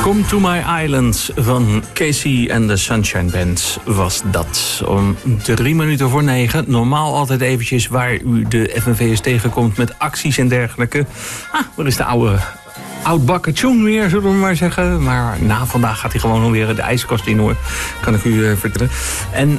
Come to My Island van Casey and the Sunshine Band was dat. Om 9:03. Normaal altijd eventjes waar u de FNVS tegenkomt met acties en dergelijke. Waar is de oudbakken tune weer, zullen we maar zeggen. Maar na vandaag gaat hij gewoon weer de ijskast in, hoor. Kan ik u vertellen. En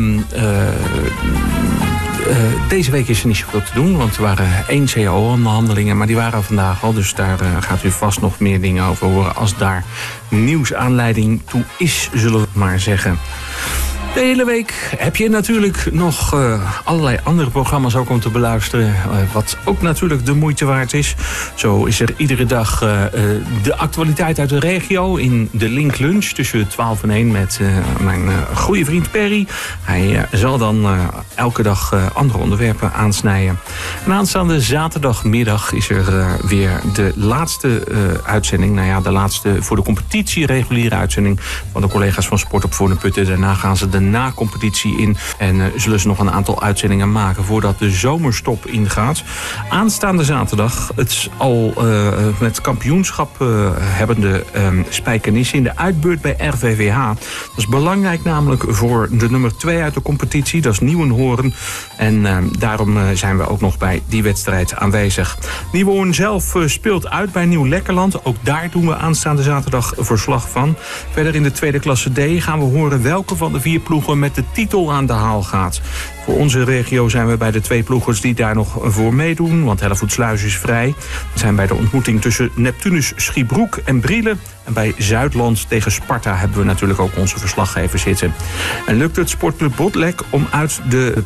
deze week is er niet zoveel te doen, want er waren 1 CAO-onderhandelingen, maar die waren vandaag al. Dus daar gaat u vast nog meer dingen over horen als daar nieuwsaanleiding toe is, zullen we maar zeggen. De hele week heb je natuurlijk nog allerlei andere programma's ook om te beluisteren. Wat ook natuurlijk de moeite waard is. Zo is er iedere dag de actualiteit uit de regio in de Link Lunch tussen 12 en 1 met mijn goede vriend Perry. Hij zal dan elke dag andere onderwerpen aansnijden. En aanstaande zaterdagmiddag is er weer de laatste uitzending. Nou ja, de laatste voor de competitie, reguliere uitzending van de collega's van Sport op Voorne-Putten. Daarna gaan ze de na-competitie in en zullen ze nog een aantal uitzendingen maken voordat de zomerstop ingaat. Aanstaande zaterdag het al met kampioenschap hebbende Spijkenisse in de uitbeurt bij RVVH. Dat is belangrijk namelijk voor de nummer 2 uit de competitie, dat is Nieuwenhoorn. En daarom zijn we ook nog bij die wedstrijd aanwezig. Nieuwenhoorn zelf speelt uit bij Nieuw Lekkerland. Ook daar doen we aanstaande zaterdag verslag van. Verder in de tweede klasse D gaan we horen welke van de 4 ploegen met de titel aan de haal gaat. Voor onze regio zijn we bij de 2 ploegers die daar nog voor meedoen, want Hellevoetsluis is vrij. We zijn bij de ontmoeting tussen Neptunus Schiebroek en Brielen. En bij Zuidland tegen Sparta hebben we natuurlijk ook onze verslaggever zitten. En lukt het Sportclub Botlek om uit de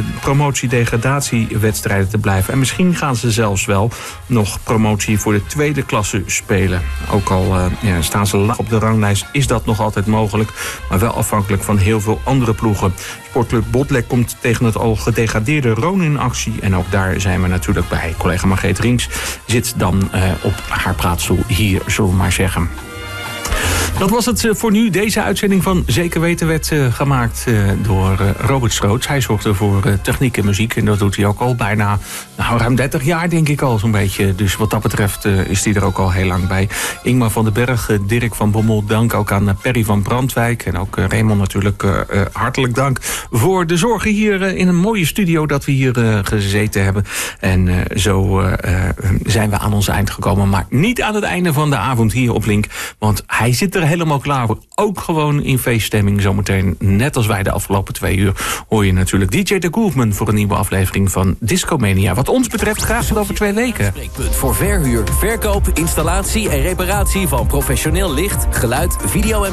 promotie-degradatiewedstrijden te blijven. En misschien gaan ze zelfs wel nog promotie voor de tweede klasse spelen. Ook al staan ze laag op de ranglijst, is dat nog altijd mogelijk. Maar wel afhankelijk van heel veel andere ploegen. Sportclub Botlek komt tegen het al gedegradeerde Roon in actie. En ook daar zijn we natuurlijk bij. Collega Margreet Rinks zit dan op haar praatstoel hier, zullen we maar zeggen. Dat was het voor nu. Deze uitzending van Zeker Weten werd gemaakt door Robert Stroots. Hij zorgde voor techniek en muziek. En dat doet hij ook al bijna ruim 30 jaar, denk ik al zo'n beetje. Dus wat dat betreft is hij er ook al heel lang bij. Ingmar van den Berg, Dirk van Bommel. Dank ook aan Perry van Brandwijk. En ook Raymond natuurlijk hartelijk dank voor de zorgen hier in een mooie studio dat we hier gezeten hebben. En zo zijn we aan ons eind gekomen. Maar niet aan het einde van de avond hier op Link. Want hij zit er helemaal klaar voor. Ook gewoon in feeststemming zometeen. Net als wij de afgelopen 2 uur hoor je natuurlijk DJ The Groovman voor een nieuwe aflevering van Discomania. Wat ons betreft graag tot over 2 weken. Spreekpunt voor verhuur, verkoop, installatie en reparatie van professioneel licht, geluid, video en